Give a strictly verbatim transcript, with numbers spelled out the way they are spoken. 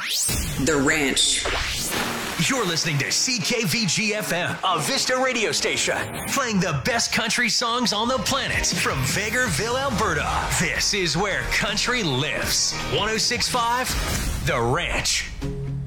The Ranch. You're listening to C K V G F M, a Vista radio station, playing the best country songs on the planet from Vegreville, Alberta. This is where country lives. one oh six point five, The Ranch.